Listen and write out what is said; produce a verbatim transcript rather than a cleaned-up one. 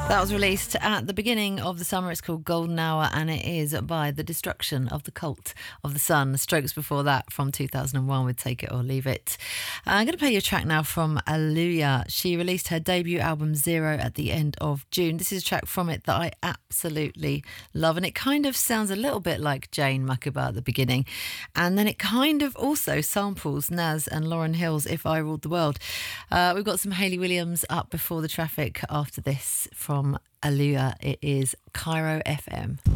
That was released at the beginning of the summer. It's called Golden Hour, and it is by The Destruction of the Cult of the Sun. Strokes before that from two thousand one with Take It or Leave It. Uh, I'm going to play you a track now from Aaliyah. She released her debut album Zero at the end of June. This is a track from it that I absolutely love, and it kind of sounds a little bit like Jane Makuba at the beginning, and then it kind of also samples Nas and Lauryn Hill's If I Ruled the World. Uh, we've got some Hayley Williams up before the traffic after this from Aaliyah. It is Cairo F M.